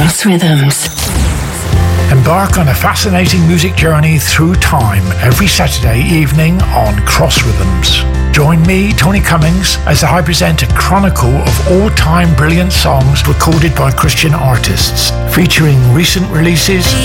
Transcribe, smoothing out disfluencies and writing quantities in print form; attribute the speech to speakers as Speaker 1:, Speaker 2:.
Speaker 1: Cross Rhythms.
Speaker 2: Embark on a fascinating music journey through time every Saturday evening on Cross Rhythms. Join me, Tony Cummings, as I present a chronicle of all-time brilliant songs recorded by Christian artists, featuring recent releases,